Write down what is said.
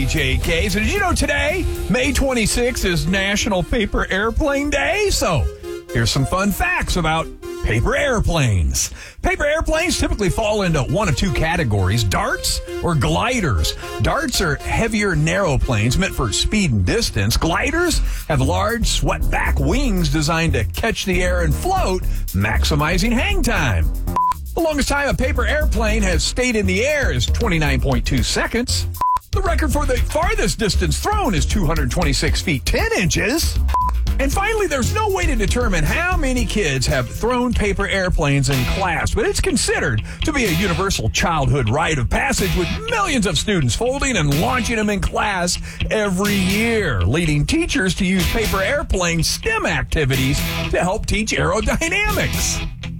JK. So did you know today, May 26th, is National Paper Airplane Day? So here's some fun facts about paper airplanes. Paper airplanes typically fall into one of two categories, darts or gliders. Darts are heavier, narrow planes meant for speed and distance. Gliders have large, swept-back wings designed to catch the air and float, maximizing hang time. The longest time a paper airplane has stayed in the air is 29.2 seconds. The record for the farthest distance thrown is 226 feet 10 inches. And finally, there's no way to determine how many kids have thrown paper airplanes in class, but it's considered to be a universal childhood rite of passage, with millions of students folding and launching them in class every year, leading teachers to use paper airplane STEM activities to help teach aerodynamics.